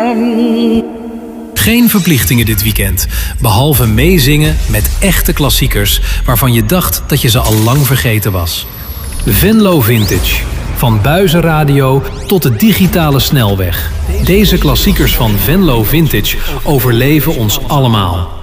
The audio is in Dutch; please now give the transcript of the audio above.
Geen verplichtingen dit weekend, behalve meezingen met echte klassiekers waarvan je dacht dat je ze al lang vergeten was. Venlo Vintage. Van buizenradio tot de digitale snelweg. Deze klassiekers van Venlo Vintage overleven ons allemaal.